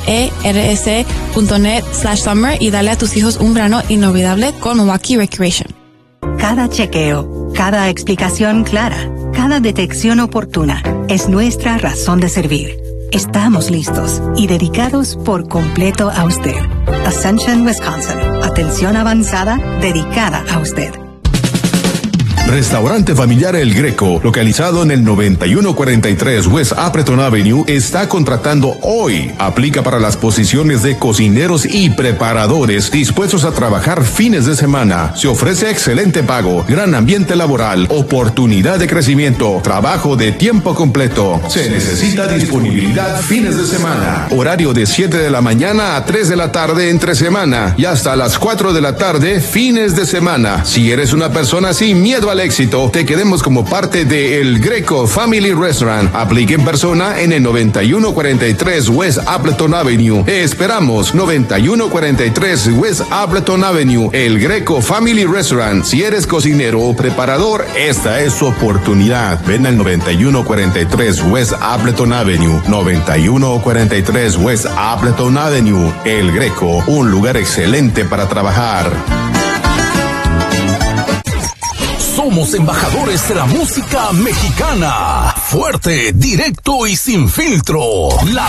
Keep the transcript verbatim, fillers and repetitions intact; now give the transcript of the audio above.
E R S punto net slash summer y dale a tus hijos un verano inolvidable con Milwaukee Recreation. Cada chequeo, cada explicación clara, cada detección oportuna es nuestra razón de servir. Estamos listos y dedicados por completo a usted. Ascension, Wisconsin. Atención avanzada dedicada a usted. Restaurante Familiar El Greco, localizado en el noventa y uno cuarenta y tres West Appleton Avenue, está contratando hoy. Aplica para las posiciones de cocineros y preparadores dispuestos a trabajar fines de semana. Se ofrece excelente pago, gran ambiente laboral, oportunidad de crecimiento, trabajo de tiempo completo. Se necesita disponibilidad fines de semana. Horario de siete de la mañana a tres de la tarde entre semana y hasta las cuatro de la tarde fines de semana. Si eres una persona sin miedo al éxito, te queremos como parte de El Greco Family Restaurant. Aplique en persona en el noventa y uno cuarenta y tres West Appleton Avenue. Te esperamos. noventa y uno cuarenta y tres West Appleton Avenue. El Greco Family Restaurant. Si eres cocinero o preparador, esta es su oportunidad. Ven al noventa y uno cuarenta y tres West Appleton Avenue. noventa y uno cuarenta y tres West Appleton Avenue. El Greco, un lugar excelente para trabajar. Somos embajadores de la música mexicana. Fuerte, directo y sin filtro. La